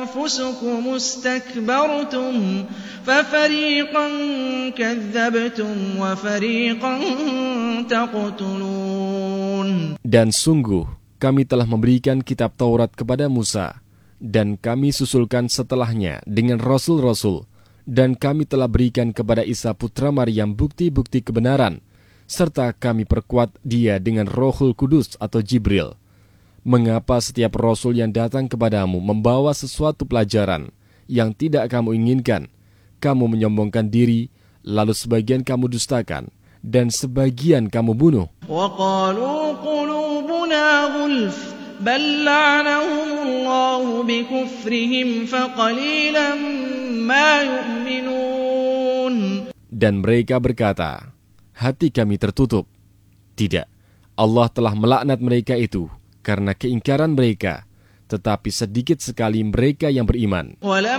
أنفسكم استكبرتم ففريقا كذبتم وفريقا تقتلون. Dan sungguh kami telah memberikan kitab Taurat kepada Musa, dan kami susulkan setelahnya dengan rasul-rasul, dan kami telah berikan kepada Isa putra Maryam bukti-bukti kebenaran, serta kami perkuat dia dengan Rohul Kudus atau Jibril. Mengapa setiap rasul yang datang kepadamu membawa sesuatu pelajaran yang tidak kamu inginkan, kamu menyombongkan diri, lalu sebagian kamu dustakan, dan sebagian kamu bunuh? وَقَالُوا قُلُوبُنَا غُلْفٌ بَلْ لَعَنَهُمُ اللَّهُ بِكُفْرِهِمْ فَقَلِيلًا مَا يُؤْمِنُونَ. Dan mereka berkata, hati kami tertutup. Tidak, Allah telah melaknat mereka itu karena keingkaran mereka, tetapi sedikit sekali mereka yang beriman.